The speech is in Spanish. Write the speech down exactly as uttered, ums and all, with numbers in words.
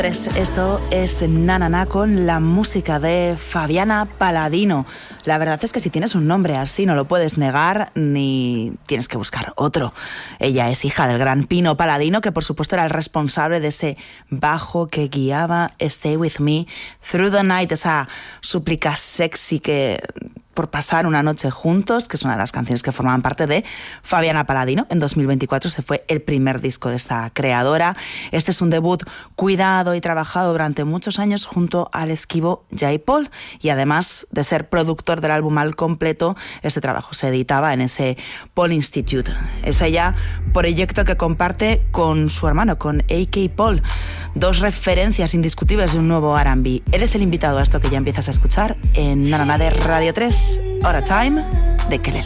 Esto es Na Na Na con la música de Fabiana Paladino. La verdad es que si tienes un nombre así no lo puedes negar ni tienes que buscar otro. Ella es hija del gran Pino Paladino, que por supuesto era el responsable de ese bajo que guiaba Stay With Me Through the Night, esa súplica sexy que... por pasar una noche juntos, que es una de las canciones que formaban parte de Fabiana Paladino. En dos mil veinticuatro se fue el primer disco de esta creadora. Este es un debut cuidado y trabajado durante muchos años junto al esquivo Jay Paul, y además de ser productor del álbum al completo, este trabajo se editaba en ese Paul Institute. Es ella proyecto que comparte con su hermano, con A K Paul, dos referencias indiscutibles de un nuevo R and B. Él es el invitado a esto que ya empiezas a escuchar en Na Na Na de Radio tres. Hora Time de Kelele.